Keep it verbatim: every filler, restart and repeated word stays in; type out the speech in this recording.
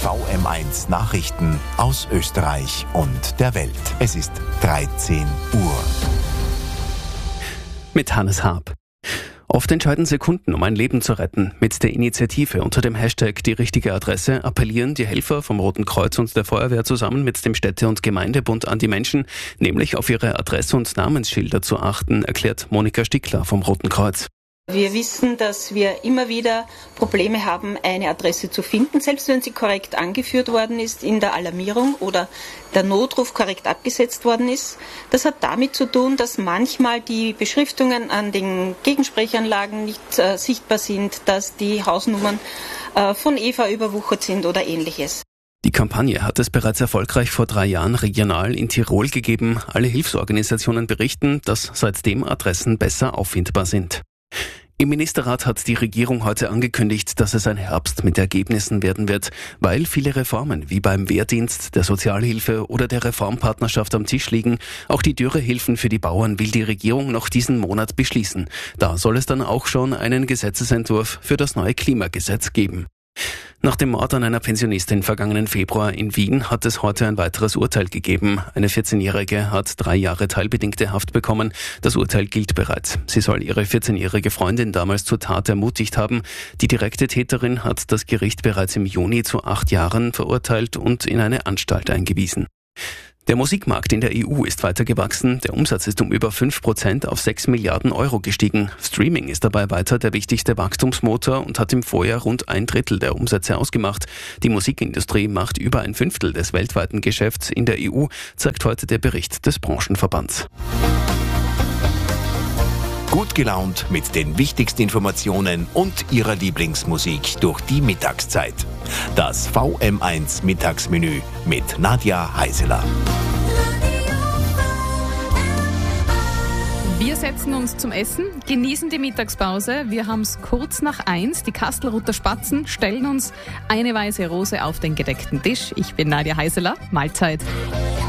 V M eins Nachrichten aus Österreich und der Welt. Es ist dreizehn Uhr. Mit Hannes Haab. Oft entscheiden Sekunden, um ein Leben zu retten. Mit der Initiative unter dem Hashtag Die richtige Adresse appellieren die Helfer vom Roten Kreuz und der Feuerwehr zusammen mit dem Städte- und Gemeindebund an die Menschen, nämlich auf ihre Adresse- und Namensschilder zu achten, erklärt Monika Stickler vom Roten Kreuz. Wir wissen, dass wir immer wieder Probleme haben, eine Adresse zu finden, selbst wenn sie korrekt angeführt worden ist in der Alarmierung oder der Notruf korrekt abgesetzt worden ist. Das hat damit zu tun, dass manchmal die Beschriftungen an den Gegensprechanlagen nicht äh, sichtbar sind, dass die Hausnummern äh, von Eva überwuchert sind oder ähnliches. Die Kampagne hat es bereits erfolgreich vor drei Jahren regional in Tirol gegeben. Alle Hilfsorganisationen berichten, dass seitdem Adressen besser auffindbar sind. Im Ministerrat hat die Regierung heute angekündigt, dass es ein Herbst mit Ergebnissen werden wird, weil viele Reformen wie beim Wehrdienst, der Sozialhilfe oder der Reformpartnerschaft am Tisch liegen. Auch die Dürrehilfen für die Bauern will die Regierung noch diesen Monat beschließen. Da soll es dann auch schon einen Gesetzesentwurf für das neue Klimagesetz geben. Nach dem Mord an einer Pensionistin vergangenen Februar in Wien hat es heute ein weiteres Urteil gegeben. Eine vierzehnjährige hat drei Jahre teilbedingte Haft bekommen. Das Urteil gilt bereits. Sie soll ihre vierzehnjährige Freundin damals zur Tat ermutigt haben. Die direkte Täterin hat das Gericht bereits im Juni zu acht Jahren verurteilt und in eine Anstalt eingewiesen. Der Musikmarkt in der E U ist weiter gewachsen. Der Umsatz ist um über fünf Prozent auf sechs Milliarden Euro gestiegen. Streaming ist dabei weiter der wichtigste Wachstumsmotor und hat im Vorjahr rund ein Drittel der Umsätze ausgemacht. Die Musikindustrie macht über ein Fünftel des weltweiten Geschäfts in der E U, zeigt heute der Bericht des Branchenverbands. Gut gelaunt mit den wichtigsten Informationen und Ihrer Lieblingsmusik durch die Mittagszeit. Das V M eins Mittagsmenü mit Nadja Heiseler. Wir setzen uns zum Essen, genießen die Mittagspause. Wir haben es kurz nach eins. Die Kastelruther Spatzen stellen uns eine weiße Rose auf den gedeckten Tisch. Ich bin Nadja Heiseler. Mahlzeit.